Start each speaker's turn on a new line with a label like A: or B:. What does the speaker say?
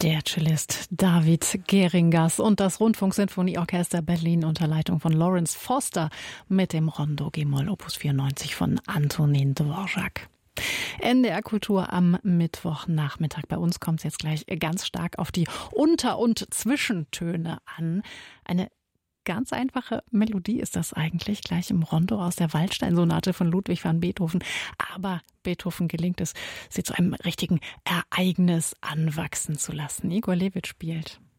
A: Der Cellist David Geringas und das Rundfunksinfonieorchester Berlin unter Leitung von Lawrence Foster mit dem Rondo G-Moll Opus 94 von Antonin Dvorak. NDR Kultur am Mittwochnachmittag. Bei uns kommt es jetzt gleich ganz stark auf die Unter- und Zwischentöne an. Eine ganz einfache Melodie ist das eigentlich, gleich im Rondo aus der Waldstein-Sonate von Ludwig van Beethoven. Aber Beethoven gelingt es, sie zu einem richtigen Ereignis anwachsen zu lassen. Igor Levit spielt.